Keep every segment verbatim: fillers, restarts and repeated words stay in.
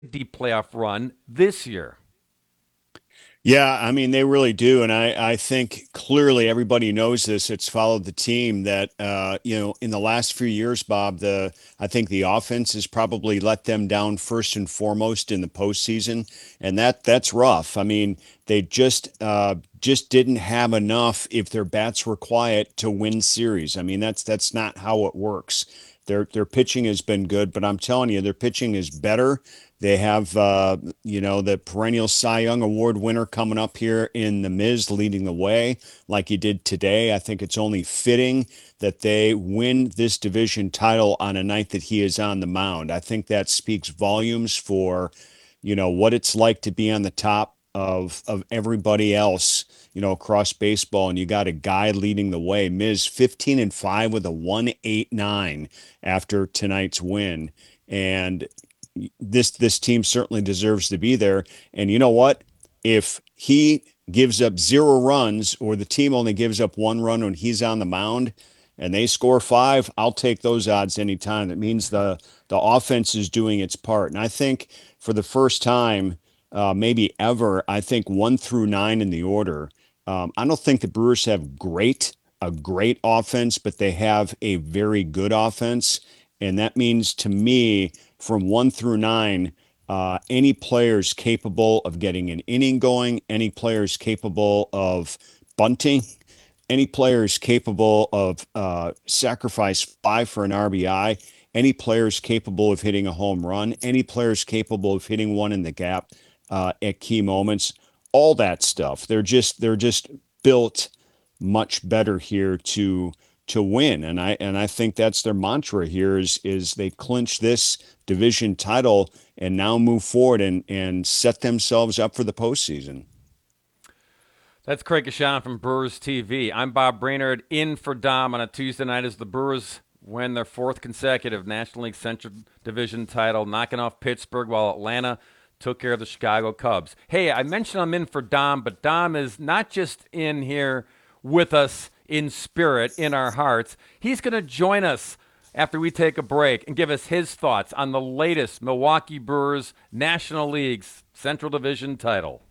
deep playoff run this year. Yeah, I mean they really do, and I I think clearly everybody knows this. It's followed the team that uh, you know in the last few years, Bob. The I think the offense has probably let them down first and foremost in the postseason, and that that's rough. I mean they just uh, just didn't have enough if their bats were quiet to win series. I mean that's that's not how it works. Their their pitching has been good, but I'm telling you, their pitching is better. They have, uh, you know, the perennial Cy Young Award winner coming up here in the Miz leading the way like he did today. I think it's only fitting that they win this division title on a night that he is on the mound. I think that speaks volumes for, you know, what it's like to be on the top of of everybody else, you know, across baseball, and you got a guy leading the way. Miz fifteen and five with a one point eight nine after tonight's win. And this this team certainly deserves to be there. And you know what? If he gives up zero runs or the team only gives up one run when he's on the mound and they score five, I'll take those odds anytime. It means the the offense is doing its part. And I think for the first time, uh, maybe ever, I think one through nine in the order. Um, I don't think the Brewers have great a great offense, but they have a very good offense. And that means to me, from one through nine, uh, any players capable of getting an inning going, any players capable of bunting, any players capable of uh, sacrifice five for an R B I, any players capable of hitting a home run, any players capable of hitting one in the gap uh, at key moments, all that stuff. They're just they're just built much better here to to win. And I and I think that's their mantra here is is they clinch this division title and now move forward and and set themselves up for the postseason. That's Craig Gashan from Brewers T V. I'm Bob Brainerd in for Dom on a Tuesday night as the Brewers win their fourth consecutive National League Central Division title, knocking off Pittsburgh while Atlanta took care of the Chicago Cubs. Hey, I mentioned I'm in for Dom, but Dom is not just in here with us in spirit, in our hearts. He's going to join us after we take a break and give us his thoughts on the latest Milwaukee Brewers National League's Central Division title.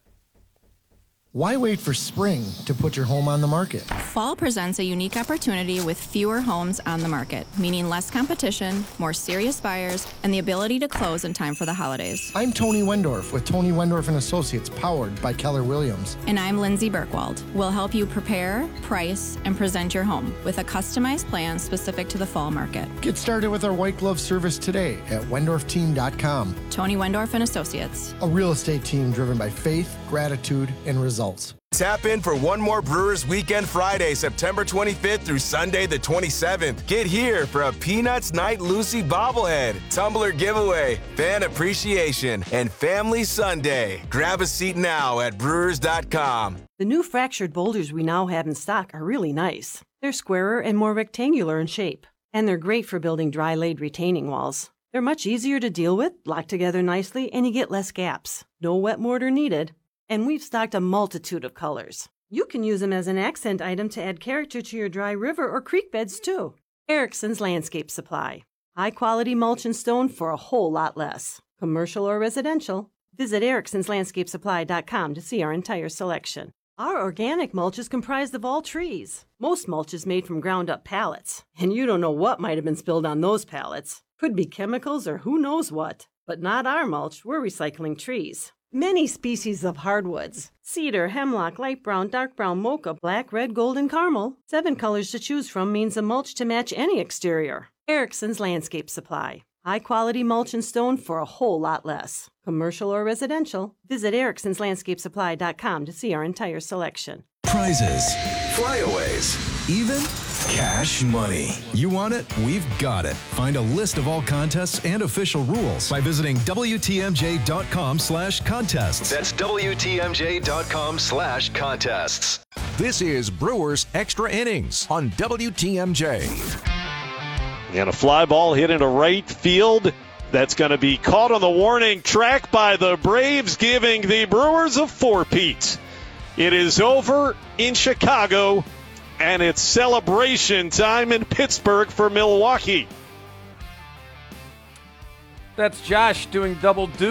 Why wait for spring to put your home on the market? Fall presents a unique opportunity with fewer homes on the market, meaning less competition, more serious buyers, and the ability to close in time for the holidays. I'm Tony Wendorf with Tony Wendorf and Associates, powered by Keller Williams. And I'm Lindsay Birkwald. We'll help you prepare, price, and present your home with a customized plan specific to the fall market. Get started with our white glove service today at wendorf team dot com. Tony Wendorf and Associates. A real estate team driven by faith, gratitude, and results. Tap in for one more Brewers Weekend Friday, September twenty-fifth through Sunday the twenty-seventh. Get here for a Peanuts Night Lucy bobblehead, tumbler giveaway, fan appreciation, and family Sunday. Grab a seat now at brewers dot com. The new fractured boulders we now have in stock are really nice. They're squarer and more rectangular in shape, and they're great for building dry-laid retaining walls. They're much easier to deal with, lock together nicely, and you get less gaps. No wet mortar needed. And we've stocked a multitude of colors. You can use them as an accent item to add character to your dry river or creek beds, too. Erickson's Landscape Supply. High-quality mulch and stone for a whole lot less. Commercial or residential, visit ericksons landscape supply dot com to see our entire selection. Our organic mulch is comprised of all trees. Most mulch is made from ground-up pallets, and you don't know what might have been spilled on those pallets. Could be chemicals or who knows what. But not our mulch. We're recycling trees. Many species of hardwoods: cedar, hemlock, light brown, dark brown, mocha, black, red, gold, and caramel. Seven colors to choose from means a mulch to match any exterior. Erickson's Landscape Supply. High-quality mulch and stone for a whole lot less. Commercial or residential, visit ericksons landscape supply dot com to see our entire selection. Prizes, flyaways, even cash money. You want it? We've got it. Find a list of all contests and official rules by visiting W T M J dot com slash contests. That's W T M J dot com slash contests. This is Brewers Extra Innings on W T M J. And a fly ball hit into right field. That's going to be caught on the warning track by the Braves, giving the Brewers a four-peat. It is over in Chicago, and it's celebration time in Pittsburgh for Milwaukee. That's Josh doing double duty.